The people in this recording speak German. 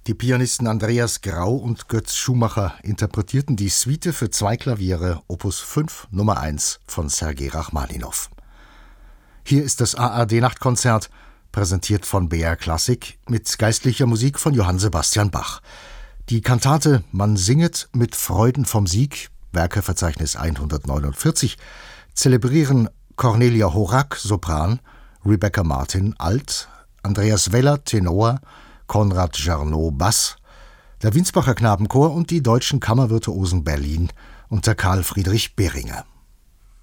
Die Pianisten Andreas Grau und Götz Schumacher interpretierten die Suite für 2 Klaviere Opus 5 Nummer 1 von Sergei Rachmaninow. Hier ist das ARD-Nachtkonzert, präsentiert von BR Klassik mit geistlicher Musik von Johann Sebastian Bach. Die Kantate Man singet mit Freuden vom Sieg, Werkeverzeichnis 149, zelebrieren Cornelia Horak, Sopran, Rebecca Martin, Alt, Andreas Weller, Tenor, Konrad Jarnow, Bass, der Winsbacher Knabenchor und die Deutschen Kammervirtuosen Berlin unter Karl Friedrich Behringer.